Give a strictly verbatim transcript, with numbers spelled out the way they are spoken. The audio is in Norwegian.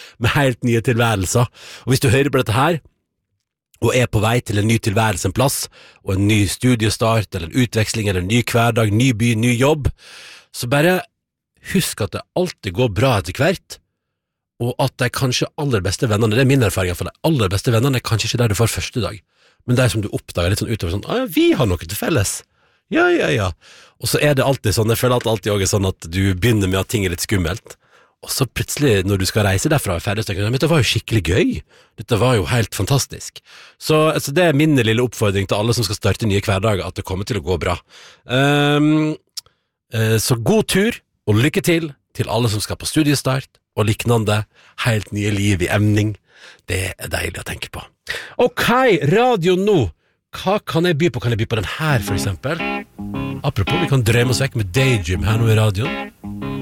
med helt nye tilværelser. Og hvis du hører på dette her, og er på vei til en ny tilværelse en plass, og en ny studiestart, eller en utveksling, eller en ny hverdag, ny by, ny jobb, så bare husk at det alltid går bra etter hvert, og at de kanskje aller beste vennene, det er min erfaring for de aller beste vennene, er kanskje ikke der du får første dag, men de som du oppdager litt sånn utover sånn, ah, ja, vi har noe til felles. Ja, ja, ja. Og så er det alltid sånn, jeg føler at det alltid også er sånn at du begynner med at ting er litt skummelt, og så plutselig når du skal reise derfra ferdig, så tenker du, men dette var jo skikkelig gøy. Dette var jo helt fantastisk. Så altså, det er min lille oppfordring til alle som skal starte nye hverdager, at det kommer til å gå bra. Um, uh, så god tur, og lykke til til alle som skal på studiestart, og liknande, helt nye liv i emning. Det er deilig å tenke på. Ok, radio nå. Hva kan jeg by på? Kan jeg by på den her, for eksempel? Apropos, vi kan drømme oss vekk med Daydream her nå i radioen.